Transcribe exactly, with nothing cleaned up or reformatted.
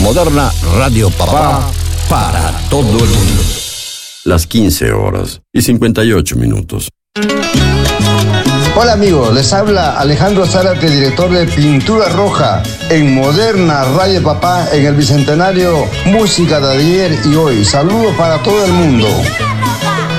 Moderna Radio Papá para todo el mundo. Las quince horas y cincuenta y ocho minutos. Hola amigos, les habla Alejandro Zárate, director de Pintura Roja en Moderna Radio Papá en el Bicentenario Música de ayer y hoy. Saludos para todo el mundo.